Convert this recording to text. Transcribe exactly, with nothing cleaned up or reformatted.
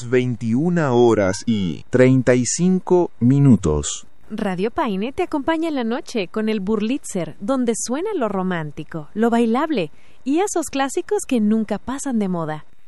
veintiuna horas y treinta y cinco minutos. Radio Paine te acompaña en la noche con el Burlitzer, donde suena lo romántico, lo bailable y esos clásicos que nunca pasan de moda.